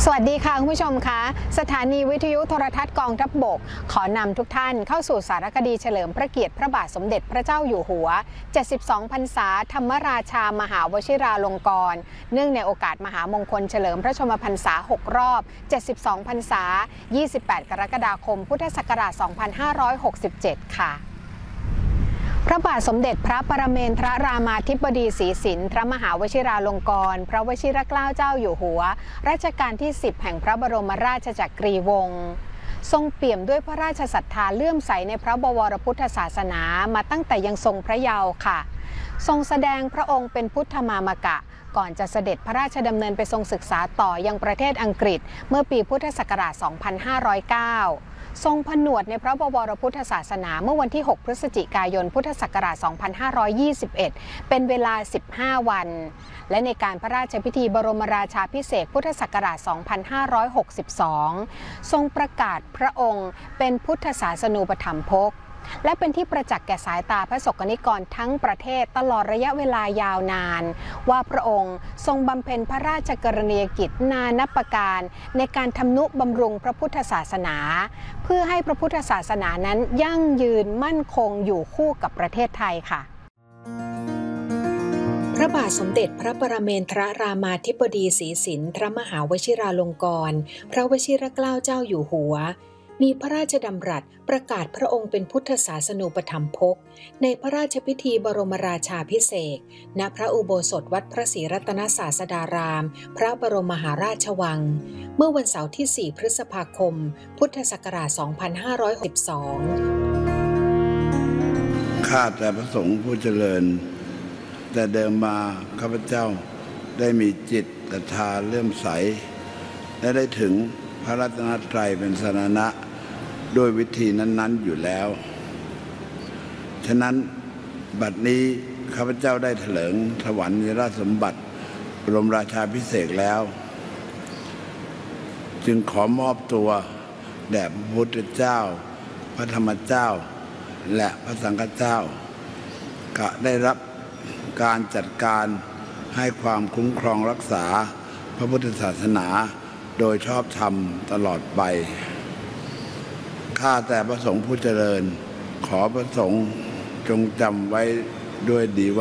สวัสดีค่ะคุณผู้ชมคะสถานีวิทยุโทรทัศน์กองทัพบกขอนำทุกท่านเข้าสู่สารคดีเฉลิมพระเกียรติพระบาทสมเด็จพระเจ้าอยู่หัว72 พรรษาธรรมราชามหาวชิราลงกรณ์เนื่องในโอกาสมหามงคลเฉลิมพระชนมพรรษา6รอบ72 พรรษา28 กรกฎาคมพุทธศักราช 2567 ค่ะพระบาทสมเด็จพระปรเมนทรรามาธิบดีศรีสินทร์พระมหาวชิราลงกรณ์พระวชิรเกล้าเจ้าอยู่หัวรัชกาลที่10แห่งพระบรมราชจักรีวงศ์ทรงเปี่ยมด้วยพระราชศรัทธาเลื่อมใสในพระบวรพุทธศาสนามาตั้งแต่ยังทรงพระเยาว์ค่ะทรงแสดงพระองค์เป็นพุทธมามกะก่อนจะเสด็จพระราชดำเนินไปทรงศึกษาต่อยังประเทศอังกฤษเมื่อปีพุทธศักราช 2509ทรงผนวดในพระบวรพุทธศาสนาเมื่อวันที่ 6 พฤศจิกายน พุทธศักราช 2521 เป็นเวลา 15 วัน และในการพระราชพิธีบรมราชาภิเษกพุทธศักราช 2562 ทรงประกาศพระองค์เป็นพุทธศาสนูปถัมภกและเป็นที่ประจักษ์แก่สายตาพระสกนิกรทั้งประเทศตลอดระยะเวลายาวนานว่าพระองค์ทรงบำเพ็ญพระราชกรณียกิจนานับประการในการทำนุบำรุงพระพุทธศาสนาเพื่อให้พระพุทธศาสนานั้นยั่งยืนมั่นคงอยู่คู่กับประเทศไทยค่ะพระบาทสมเด็จพระปรเมนทรรามาธิบดีศรีสินทร์พระมหาวชิราลงกรณ์พระวชิรเกล้าเจ้าอยู่หัวมีพระราชดำรัสประกาศพระองค์เป็นพุทธศาสนูปถัมภกในพระราชพิธีบรมราชาภิเษกณพระอุโบสถวัดพระศรีรัตนศาสดารามพระบรมมหาราชวังเมื่อวันเสาร์ที่ 4 พฤษภาคมพุทธศักราช 2562 ข้าแต่พระสงฆ์ผู้เจริญแต่เดิมมาข้าพเจ้าได้มีจิตศรัทธาเลื่อมใสและได้ถึงพระรัตนตรัยเป็นสรณะด้วยวิธีนั้นๆอยู่แล้วฉะนั้นบัดนี้ข้าพเจ้าได้เถลิงถวายราชสมบัติบรมราชาภิเษกแล้วจึงขอมอบตัวแด่พระพุทธเจ้าพระธรรมเจ้าและพระสังฆเจ้าก็ได้รับการจัดการให้ความคุ้มครองรักษาพระพุทธศาสนาโดยชอบธรรมตลอดไปข้าแต่พระสงฆ์ผู้เจริญขอพระสงฆ์จงจำไว้ด้วยดีว่า